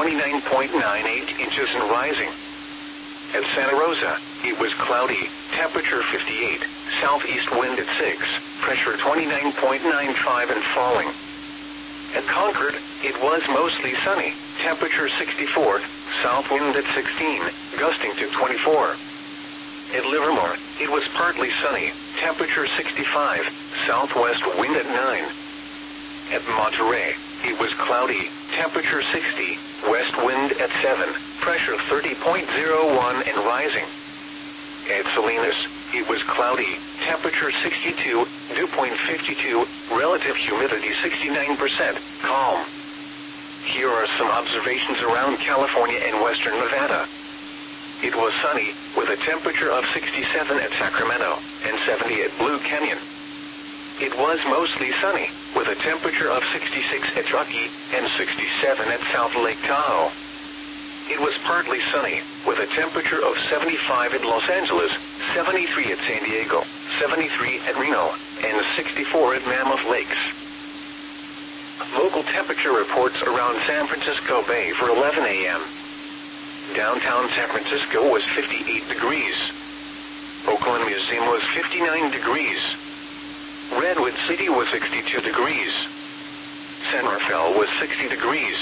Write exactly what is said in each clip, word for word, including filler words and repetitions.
twenty-nine point nine eight inches and rising. At Santa Rosa, it was cloudy, temperature fifty-eight, southeast wind at six, pressure twenty-nine point nine five and falling. At Concord, it was mostly sunny, temperature sixty-four, south wind at sixteen, gusting to twenty-four. At Livermore, it was partly sunny, temperature sixty-five, southwest wind at nine. At Monterey, it was cloudy, temperature sixty, west wind at seven, pressure thirty point zero one and rising. At Salinas, it was cloudy, temperature sixty-two, dew point fifty-two, relative humidity sixty-nine percent, calm. Here are some observations around California and western Nevada. It was sunny, with a temperature of sixty-seven at Sacramento, and seventy at Blue Canyon. It was mostly sunny, with a temperature of sixty-six at Truckee, and sixty-seven at South Lake Tahoe. It was partly sunny, with a temperature of seventy-five at Los Angeles, seventy-three at San Diego, seventy-three at Reno, and sixty-four at Mammoth Lakes. Local temperature reports around San Francisco Bay for eleven a m Downtown San Francisco was fifty-eight degrees. Oakland Museum was fifty-nine degrees. Redwood City was sixty-two degrees. San Rafael was sixty degrees.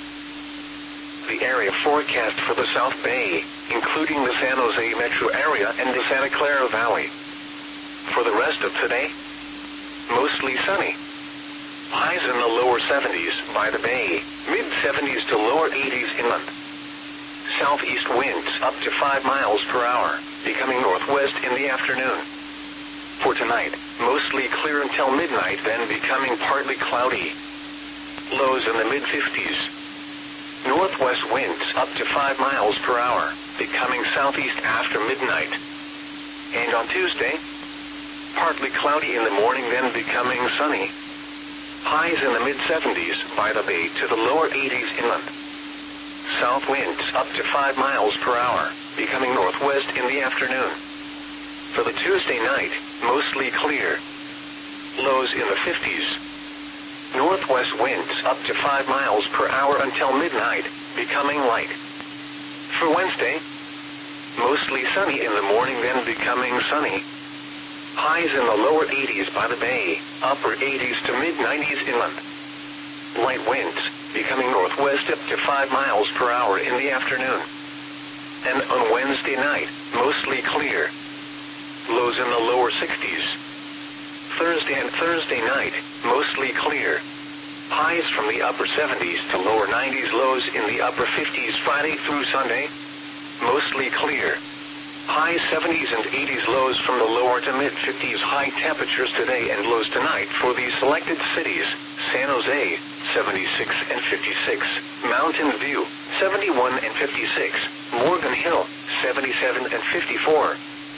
The area forecast for the South Bay, including the San Jose metro area and the Santa Clara Valley. For the rest of today, mostly sunny. Highs in the lower seventies by the bay, mid-seventies to lower eighties inland. Southeast winds up to five miles per hour, becoming northwest in the afternoon. For tonight, mostly clear until midnight, then becoming partly cloudy. Lows in the mid-fifties. Northwest winds up to five miles per hour, becoming southeast after midnight. And on Tuesday, partly cloudy in the morning, then becoming sunny. Highs in the mid-seventies by the bay to the lower eighties inland. South winds up to five miles per hour, becoming northwest in the afternoon. For the Tuesday night, mostly clear. Lows in the fifties. Northwest winds up to five miles per hour until midnight, becoming light. For Wednesday, mostly sunny in the morning, then becoming sunny. Highs in the lower eighties by the bay, upper eighties to mid-nineties inland. Light winds, becoming northwest up to five miles per hour in the afternoon. And on Wednesday night, mostly clear. Lows in the lower sixties. Thursday and Thursday night, mostly clear. Highs from the upper seventies to lower nineties, lows in the upper fifties Friday through Sunday. Mostly clear. High seventies and eighties, lows from the lower to mid-fifties. High temperatures today and lows tonight for these selected cities: San Jose, seventy-six and fifty-six, Mountain View, seventy-one and fifty-six, Morgan Hill, seventy-seven and fifty-four.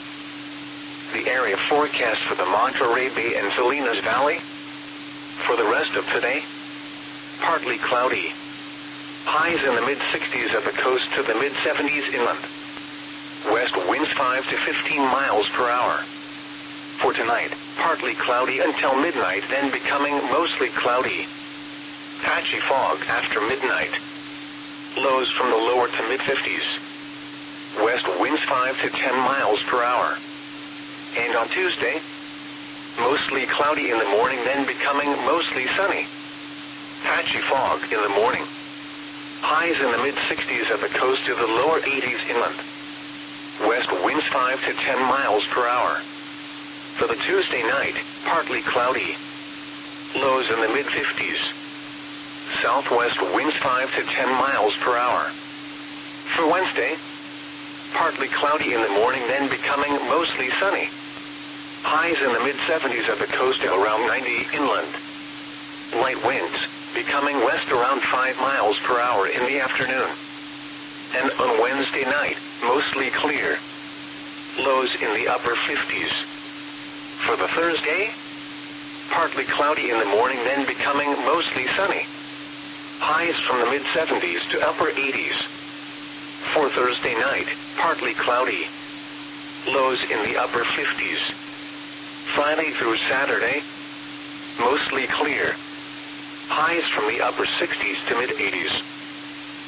The area forecast for the Monterey Bay and Salinas Valley. For the rest of today, partly cloudy. Highs in the mid-sixties at the coast to the mid-seventies inland. West winds five to fifteen miles per hour. For tonight, partly cloudy until midnight, then becoming mostly cloudy. Patchy fog after midnight. Lows from the lower to mid-fifties. West winds five to ten miles per hour. And on Tuesday, mostly cloudy in the morning, then becoming mostly sunny. Patchy fog in the morning. Highs in the mid-sixties at the coast to the lower eighties inland. West winds five to ten miles per hour. For the Tuesday night, partly cloudy. Lows in the mid-fifties. Southwest winds five to ten miles per hour. For Wednesday, partly cloudy in the morning, then becoming mostly sunny. Highs in the mid-seventies at the coast to around ninety inland. Light winds, becoming west around five miles per hour in the afternoon. And on Wednesday night, mostly clear. Lows in the upper fifties. For the Thursday, partly cloudy in the morning, then becoming mostly sunny. Highs from the mid-seventies to upper eighties. For Thursday night, partly cloudy. Lows in the upper fifties. Friday through Saturday, mostly clear. Highs from the upper sixties to mid-eighties.